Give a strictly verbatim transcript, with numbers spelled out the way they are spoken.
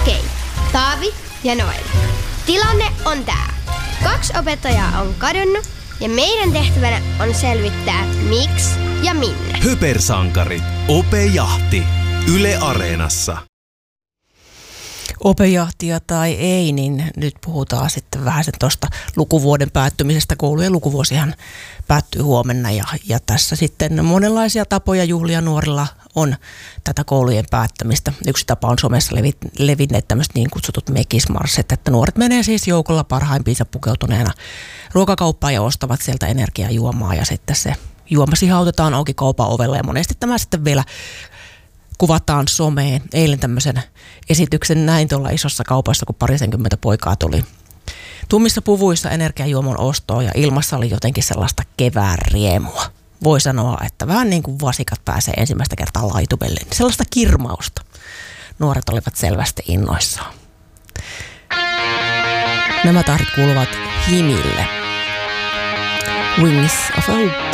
Okei, Taavi ja Noel. Tilanne on tää. Kaksi opettajaa on kadonnut ja meidän tehtävänä on selvittää miksi ja minne. Hypersankarit. Opejahti. Yle Areenassa. Opejahtia tai ei, niin nyt puhutaan sitten vähän sen tuosta lukuvuoden päättymisestä. Koulujen lukuvuosihan päättyy huomenna ja, ja tässä sitten monenlaisia tapoja juhlia nuorilla on tätä koulujen päättämistä. Yksi tapa on somessa levi, levinneet tämmöiset niin kutsutut mekismarssit, että nuoret menee siis joukolla parhaimpiinsa pukeutuneena ruokakauppaan ja ostavat sieltä energiajuomaa ja sitten se juoma sihautetaan auki kaupan ovella ja monesti tämä sitten vielä kuvataan someen. Eilen tämmöisen esityksen näin tuolla isossa kaupassa, kun parisenkymmentä poikaa tuli tummissa puvuissa energiajuomon ostoon ja ilmassa oli jotenkin sellaista kevään riemua. Voi sanoa, että vähän niin kuin vasikat pääsee ensimmäistä kertaa laitumelle. Sellaista kirmausta. Nuoret olivat selvästi innoissaan. Nämä tahdit kuuluvat Himille. Wings of Hope.